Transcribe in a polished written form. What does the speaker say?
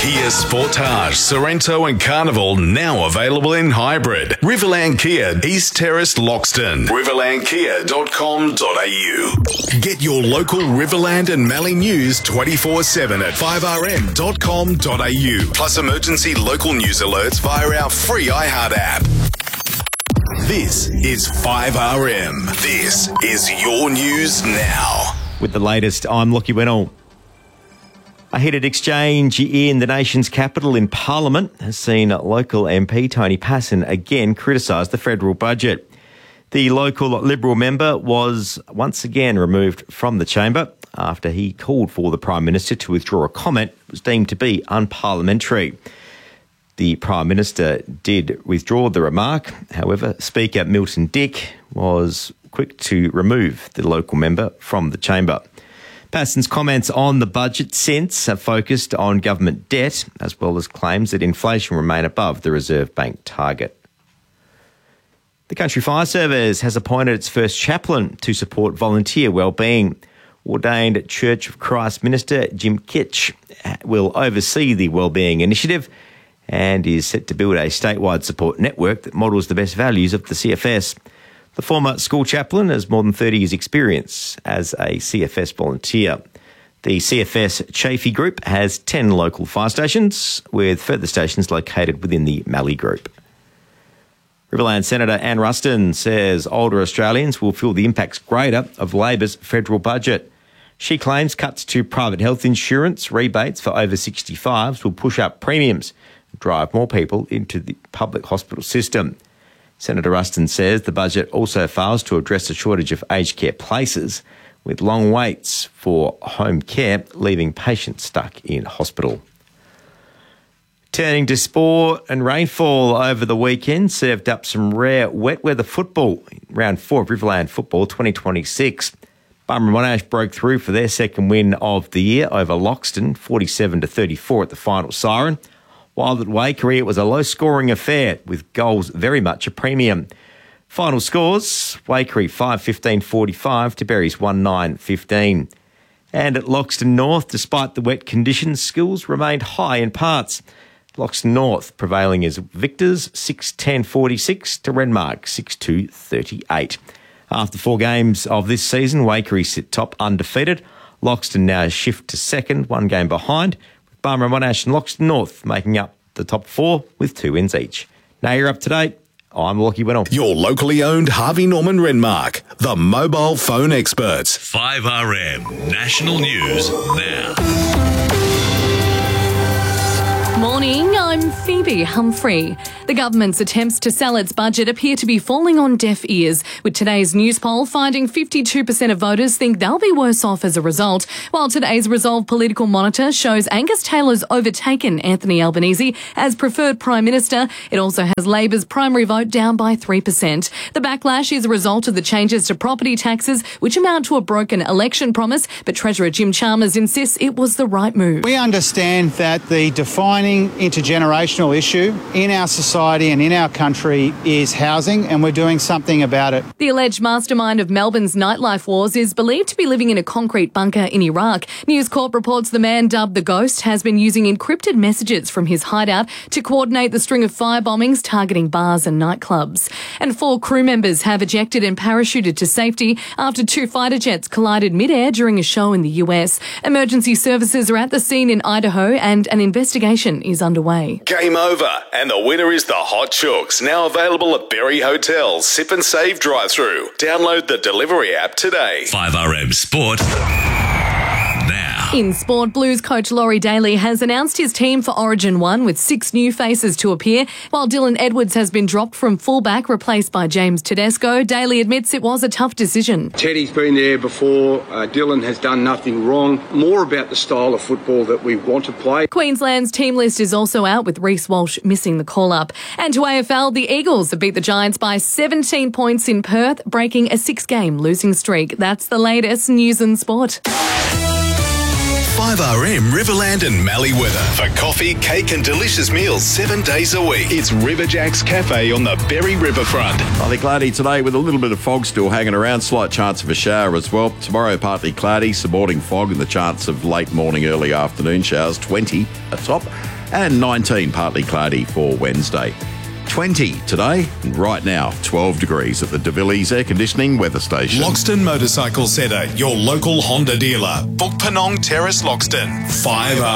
Kia Sportage, Sorrento and Carnival now available in hybrid. Riverland Kia, East Terrace, Loxton. riverlandkia.com.au. Get your local Riverland and Mallee news 24/7 at 5rm.com.au. Plus emergency local news alerts via our free iHeart app. This is 5RM. This is your news now. With the latest, I'm Lockie Wennell. A heated exchange in the nation's capital in Parliament has seen local MP Tony Passon again criticise the federal budget. The local Liberal member was once again removed from the chamber after he called for the Prime Minister to withdraw a comment that was deemed to be unparliamentary. The Prime Minister did withdraw the remark. However, Speaker Milton Dick was quick to remove the local member from the chamber. Passon's comments on the budget since have focused on government debt, as well as claims that inflation remain above the Reserve Bank target. The Country Fire Service has appointed its first chaplain to support volunteer wellbeing. Ordained Church of Christ minister Jim Kitch will oversee the wellbeing initiative and is set to build a statewide support network that models the best values of the CFS. The former school chaplain has more than 30 years' experience as a CFS volunteer. The CFS Chaffey Group has 10 local fire stations, with further stations located within the Mallee Group. Riverland Senator Anne Ruston says older Australians will feel the impacts greater of Labor's federal budget. She claims cuts to private health insurance rebates for over 65s will push up premiums and drive more people into the public hospital system. Senator Ruston says the budget also fails to address the shortage of aged care places, with long waits for home care leaving patients stuck in hospital. Turning to sport, and rainfall over the weekend served up some rare wet weather football in round 4 of Riverland Football 2026. Bummer Monash broke through for their second win of the year over Loxton, 47-34 at the final siren. While at Waikerie, it was a low-scoring affair with goals very much a premium. Final scores, Waikerie 5-15-45 to Berries 1-9-15. And at Loxton North, despite the wet conditions, schools remained high in parts. Loxton North prevailing as victors 6-10-46 to Renmark 6-2-38. After 4 games of this season, Waikerie sit top undefeated. Loxton now shift to second, 1 game behind. Barmera Monash and Loxton North making up the top 4 with 2 wins each. Now you're up to date. I'm Lockie Wennell. Your locally owned Harvey Norman Renmark, the mobile phone experts. 5RM National News Now. Morning, I'm Phoebe Humphrey. The government's attempts to sell its budget appear to be falling on deaf ears, with today's news poll finding 52% of voters think they'll be worse off as a result, while today's Resolve Political Monitor shows Angus Taylor's overtaken Anthony Albanese as preferred Prime Minister. It also has Labor's primary vote down by 3%. The backlash is a result of the changes to property taxes, which amount to a broken election promise, but Treasurer Jim Chalmers insists it was the right move. We understand that the defining intergenerational issue in our society and in our country is housing, and we're doing something about it. The alleged mastermind of Melbourne's nightlife wars is believed to be living in a concrete bunker in Iraq. News Corp reports the man dubbed the Ghost has been using encrypted messages from his hideout to coordinate the string of fire bombings targeting bars and nightclubs. And 4 crew members have ejected and parachuted to safety after 2 fighter jets collided mid-air during a show in the US. Emergency services are at the scene in Idaho and an investigation is underway. Game over, and the winner is the Hot Chooks, now available at Berry Hotel's Sip and Save drive-thru. Download the delivery app today. 5RM Sport Now. In sport, Blues coach Laurie Daly has announced his team for Origin 1 with 6 new faces to appear, while Dylan Edwards has been dropped from fullback, replaced by James Tedesco. Daly admits it was a tough decision. Teddy's been there before. Dylan has done nothing wrong. More about the style of football that we want to play. Queensland's team list is also out, with Reece Walsh missing the call-up. And to AFL, the Eagles have beat the Giants by 17 points in Perth, breaking a 6-game losing streak. That's the latest news and sport. 5RM Riverland and Mallee weather. For coffee, cake and delicious meals 7 days a week. It's Riverjack's Cafe on the Berry Riverfront. Partly cloudy today with a little bit of fog still hanging around. Slight chance of a shower as well. Tomorrow partly cloudy, some morning fog and the chance of late morning, early afternoon showers. 20 at top and 19 partly cloudy for Wednesday. 20 today, and right now 12 degrees at the De Villiers Air Conditioning Weather Station. Loxton Motorcycle Centre, your local Honda dealer. Book Penong Terrace, Loxton. 5R.